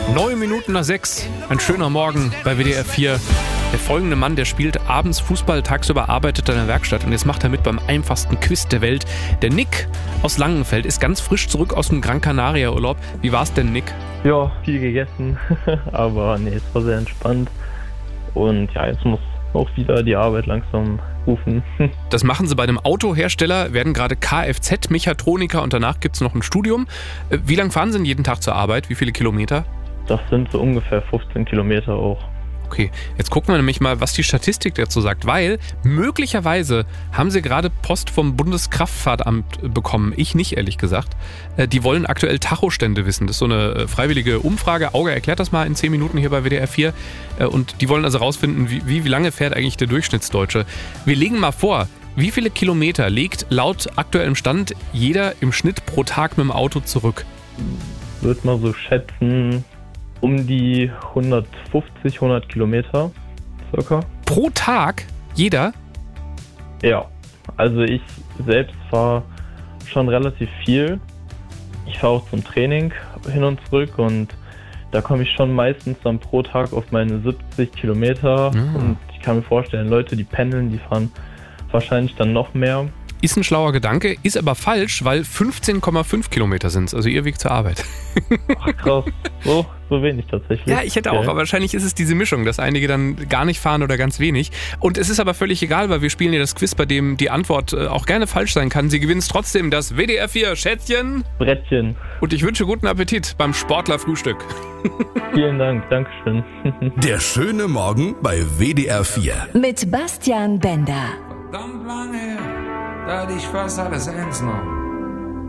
9:09. Ein schöner Morgen bei WDR 4. Der folgende Mann, der spielt abends Fußball, tagsüber arbeitet er in der Werkstatt und jetzt macht er mit beim einfachsten Quiz der Welt. Der Nick aus Langenfeld ist ganz frisch zurück aus dem Gran Canaria Urlaub. Wie war's denn, Nick? Ja, viel gegessen, aber nee, es war sehr entspannt. Und ja, jetzt muss auch wieder die Arbeit langsam rufen. Das machen sie bei einem Autohersteller, werden gerade Kfz-Mechatroniker und danach gibt's noch ein Studium. Wie lang fahren Sie denn jeden Tag zur Arbeit? Wie viele Kilometer? Das sind so ungefähr 15 Kilometer auch. Okay, jetzt gucken wir nämlich mal, was die Statistik dazu sagt, weil möglicherweise haben sie gerade Post vom Bundeskraftfahrtamt bekommen. Ich nicht, ehrlich gesagt. Die wollen aktuell Tachostände wissen. Das ist so eine freiwillige Umfrage. Auge erklärt das mal in 10 Minuten hier bei WDR 4. Und die wollen also rausfinden, wie lange fährt eigentlich der Durchschnittsdeutsche. Wir legen mal vor, wie viele Kilometer legt laut aktuellem Stand jeder im Schnitt pro Tag mit dem Auto zurück? Würde mal so schätzen, um die 150, 100 Kilometer circa. Pro Tag? Jeder? Ja, also ich selbst fahre schon relativ viel. Ich fahre auch zum Training hin und zurück und da komme ich schon meistens dann pro Tag auf meine 70 Kilometer. Und ich kann mir vorstellen, Leute, die pendeln, die fahren wahrscheinlich dann noch mehr. Ist ein schlauer Gedanke, ist aber falsch, weil 15,5 Kilometer sind es, also ihr Weg zur Arbeit. Ach krass, so wenig tatsächlich. Ja, ich hätte auch, aber wahrscheinlich ist es diese Mischung, dass einige dann gar nicht fahren oder ganz wenig. Und es ist aber völlig egal, weil wir spielen ja das Quiz, bei dem die Antwort auch gerne falsch sein kann. Sie gewinnt trotzdem das WDR 4 Schätzchen. Brettchen. Und ich wünsche guten Appetit beim Sportlerfrühstück. Vielen Dank, Dankeschön. Der schöne Morgen bei WDR 4. Mit Bastian Bender. Verdammt lange her, da hatte ich fast alles ernst noch.